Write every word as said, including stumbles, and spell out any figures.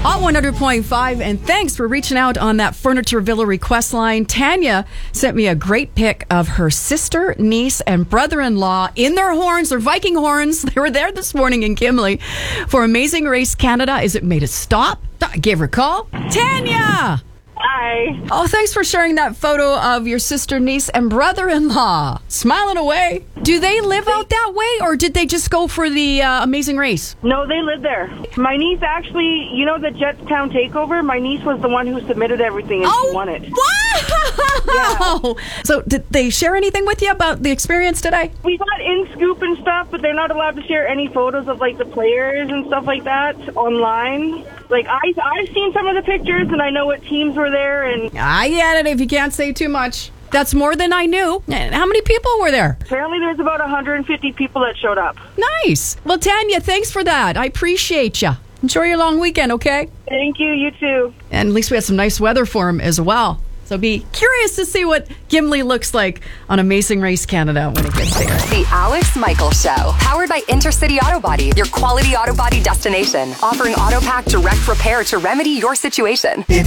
Hot one hundred point five, and thanks for reaching out on that Furniture Villa request line. Tanya sent me a great pic of her sister, niece, and brother-in-law in their horns, their Viking horns. They were there this morning in Kimley for Amazing Race Canada. Is it made a stop? I gave her a call. Tanya! Hi. Oh, thanks for sharing that photo of your sister, niece, and brother-in-law. Smiling away. Do they live out that way, or did they just go for the uh, Amazing Race? No, they live there. My niece actually, you know the Jetstown takeover? My niece was the one who submitted everything and oh, she won it. Wow! Yeah. So did they share anything with you about the experience today? We got in scoop and stuff, but they're not allowed to share any photos of like the players and stuff like that online. Like I, I've seen some of the pictures and I know what teams were there. And I get it if you can't say too much. That's more than I knew. How many people were there? Apparently there's about one hundred fifty people that showed up. Nice. Well, Tanya, thanks for that. I appreciate you. Enjoy your long weekend, okay? Thank you. You too. And at least we had some nice weather for him as well. So be curious to see what Gimli looks like on Amazing Race Canada when it gets there. The Alex Michaels Show, powered by Intercity Auto Body, your quality auto body destination, offering AutoPack direct repair to remedy your situation.